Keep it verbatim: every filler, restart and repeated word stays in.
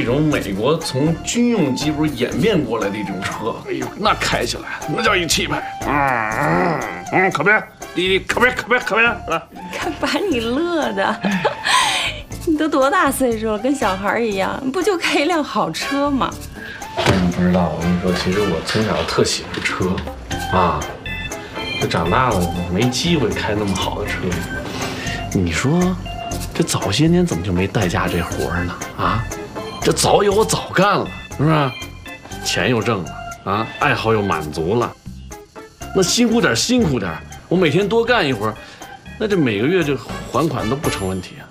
种美国从军用机不是演变过来的一种车，哎呦，那开起来那叫一气派。嗯嗯嗯，可别，弟弟，可别，可别，可别啊！ 看把你乐的，你都多大岁数了，跟小孩一样，不就开一辆好车吗？ 你不知道，我跟你说，其实我从小特喜欢车，啊，这长大了没机会开那么好的车。你说，这早些年怎么就没代驾这活呢？啊，这早有我早干了，是不是？钱又挣了，啊，爱好又满足了，那辛苦点辛苦点，我每天多干一会儿，那这每个月这还款都不成问题啊。